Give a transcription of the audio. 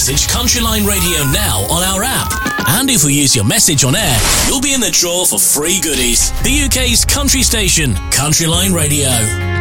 Message Countryline Radio now on our app. And if we use your message on air, you'll be in the draw for free goodies. The UK's country station, Countryline Radio.